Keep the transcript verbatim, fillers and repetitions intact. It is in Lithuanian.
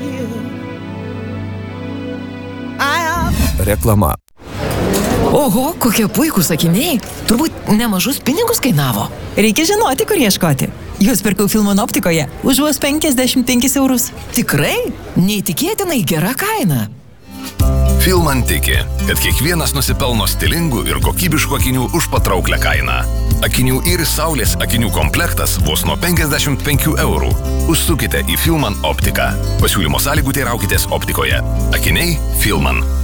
Reklama. Oho, kokie puikūs akiniai. Turbūt nemažus pinigus kainavo. Reikia žinoti, kur ieškoti. Juos pirkau Filman optikoje už vos penkiasdešimt penkis eurus. Tikrai? Neįtikėtinai gera kaina. Filman tiki, kad kiekvienas nusipelno stilingų ir kokybiškų akinių už patrauklę kainą. Akinių Iris Saulės akinių komplektas vos nuo penkiasdešimt penkių eurų. Užsukite į Filman optiką. Pasiūlymo sąlygų teiraukitės optikoje. Akiniai Filman.